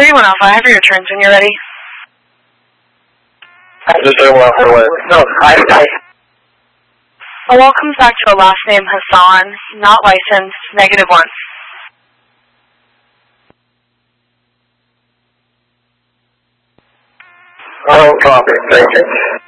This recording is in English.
31 Alpha, I have your returns when you're ready. Just 31 Alpha, what? No, I. A wall comes back to a last name Hassan, not licensed, -1. Oh, copy, thank you.